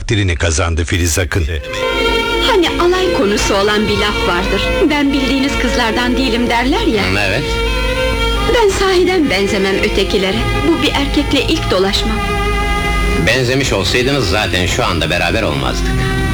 takdirini kazandı Filiz Akın. Hani alay konusu olan bir laf vardır. Ben bildiğiniz kızlardan değilim derler ya. Evet. Ben sahiden benzemem ötekilere. Bu bir erkekle ilk dolaşmam. Benzemiş olsaydınız zaten şu anda beraber olmazdık.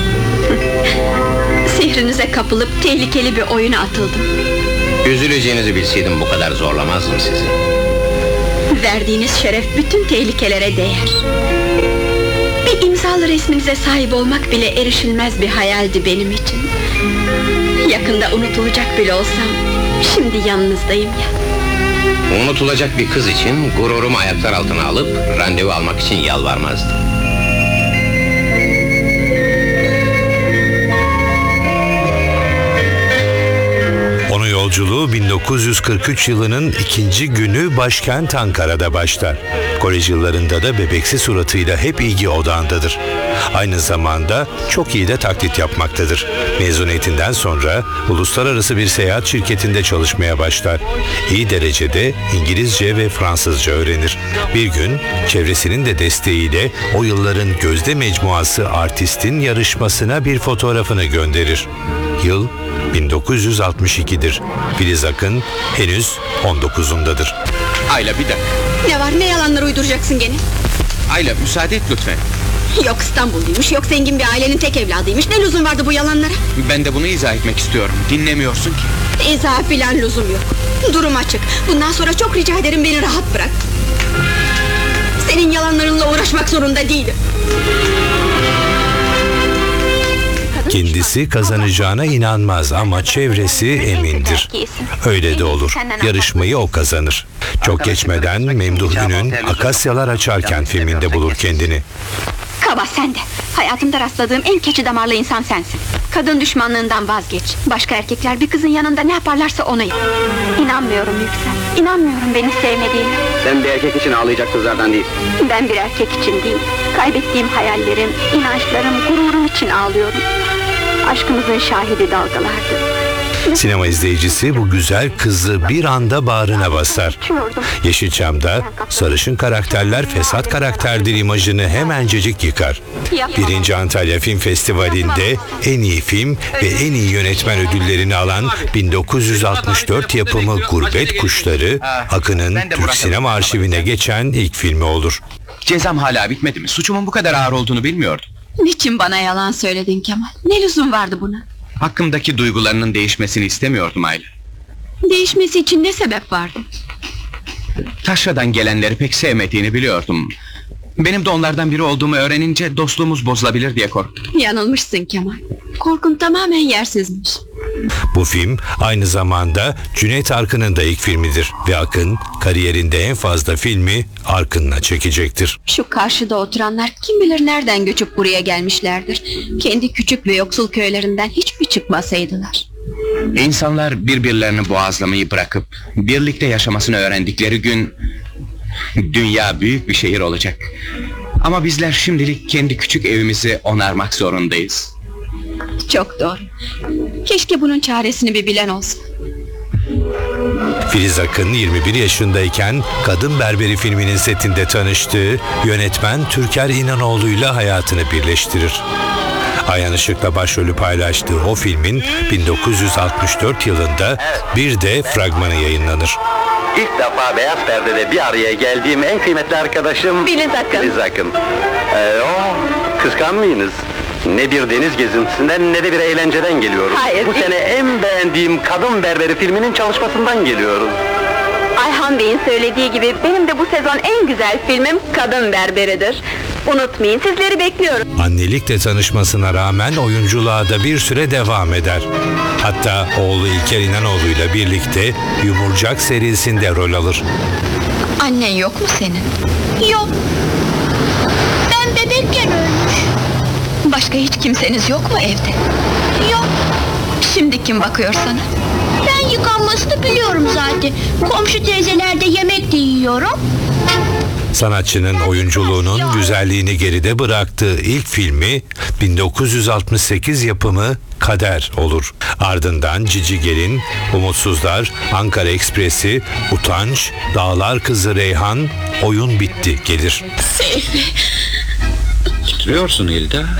Sihrinize kapılıp tehlikeli bir oyuna atıldım. Üzüleceğinizi bilseydim bu kadar zorlamazdım sizi. Verdiğiniz şeref bütün tehlikelere değer. Bir imzalı resminize sahip olmak bile erişilmez bir hayaldi benim için. Yakında unutulacak bile olsam, şimdi yanınızdayım ya. Unutulacak bir kız için gururumu ayaklar altına alıp randevu almak için yalvarmazdım. Onun yolculuğu 1943 yılının ikinci günü başkent Ankara'da başlar. Kolej yıllarında da bebeksi suratıyla hep ilgi odağındadır. Aynı zamanda çok iyi de taklit yapmaktadır. Mezuniyetinden sonra uluslararası bir seyahat şirketinde çalışmaya başlar. İyi derecede İngilizce ve Fransızca öğrenir. Bir gün çevresinin de desteğiyle o yılların gözde mecmuası Artist'in yarışmasına bir fotoğrafını gönderir. Yıl 1962'dir. Filiz Akın henüz 19'undadır. Ayla bir dakika. Ne var, ne yalanlar uyduracaksın gene? Ayla müsaade et lütfen. Yok İstanbulluymuş, yok zengin bir ailenin tek evladıymış. Ne lüzum vardı bu yalanlara? Ben de bunu izah etmek istiyorum. Dinlemiyorsun ki. İzah filan lüzum yok. Durum açık. Bundan sonra çok rica ederim, beni rahat bırak. Senin yalanlarınla uğraşmak zorunda değilim. Kendisi kazanacağına inanmaz ama çevresi emindir. Öyle de olur. Yarışmayı o kazanır. Çok geçmeden Memduh Ün'ün Akasyalar Açarken filminde bulur kendini. Kaba sen de. Hayatımda rastladığım en keçi damarlı insan sensin. Kadın düşmanlığından vazgeç. Başka erkekler bir kızın yanında ne yaparlarsa onu yap. İnanmıyorum Yüksel. İnanmıyorum beni sevmediğine. Sen bir erkek için ağlayacak kızlardan değilsin. Ben bir erkek için değil. Kaybettiğim hayallerim, inançlarım, gururum için ağlıyorum. Aşkımızın şahidi dalgalardı. Sinema izleyicisi bu güzel kızı bir anda bağrına basar. Yeşilçam'da sarışın karakterler fesat karakterdir imajını hemencecik yıkar. 1. Antalya Film Festivali'nde en iyi film ve en iyi yönetmen ödüllerini alan 1964 yapımı Gurbet Kuşları, Akın'ın Türk sinema arşivine geçen ilk filmi olur. Cezam hala bitmedi mi? Suçumun bu kadar ağır olduğunu bilmiyordum. Niçin bana yalan söyledin Kemal? Ne lüzum vardı buna? Hakkımdaki duygularının değişmesini istemiyordum Ayla. Değişmesi için ne sebep vardı? Taşra'dan gelenleri pek sevmediğini biliyordum. Benim de onlardan biri olduğumu öğrenince dostluğumuz bozulabilir diye korktum. Yanılmışsın Kemal. Korkun tamamen yersizmiş. Bu film aynı zamanda Cüneyt Arkın'ın da ilk filmidir ve Akın kariyerinde en fazla filmi Arkın'la çekecektir. Şu karşıda oturanlar kim bilir nereden göçüp buraya gelmişlerdir. Kendi küçük ve yoksul köylerinden hiç mi çıkmasaydılar? İnsanlar birbirlerini boğazlamayı bırakıp birlikte yaşamasını öğrendikleri gün dünya büyük bir şehir olacak. Ama bizler şimdilik kendi küçük evimizi onarmak zorundayız. Çok doğru. Keşke bunun çaresini bir bilen olsa. Filiz Akın 21 yaşındayken Kadın Berberi filminin setinde tanıştığı yönetmen Türker İnanoğlu'yla hayatını birleştirir. Ayhan Işık'la başrolü paylaştığı o filmin 1964 yılında bir de fragmanı yayınlanır. İlk defa beyaz perdede bir araya geldiğim en kıymetli arkadaşım Filiz Akın. Filiz Akın. Kıskanmayınız. Ne bir deniz gezintisinden ne de bir eğlenceden geliyoruz. Hayır, Bu sene en beğendiğim Kadın Berberi filminin çalışmasından geliyoruz. Ayhan Bey'in söylediği gibi benim de bu sezon en güzel filmim Kadın Berberi'dir. Unutmayın, sizleri bekliyorum. Annelikle tanışmasına rağmen oyunculuğa da bir süre devam eder. Hatta oğlu İlker İnanoğlu'yla birlikte Yumurcak serisinde rol alır. Annen yok mu senin? Yok. Ben bebekken ölmüş. Başka hiç kimseniz yok mu evde? Yok. Şimdi kim bakıyor sana? Ben yıkanmasını biliyorum zaten. Komşu teyzelerde yemek de yiyorum. Sanatçının oyunculuğunun güzelliğini geride bıraktığı ilk filmi 1968 yapımı Kader olur. Ardından Cici Gelin, Umutsuzlar, Ankara Ekspresi, Utanç, Dağlar Kızı Reyhan, Oyun Bitti gelir. Seyfi. Titriyorsun Hilda.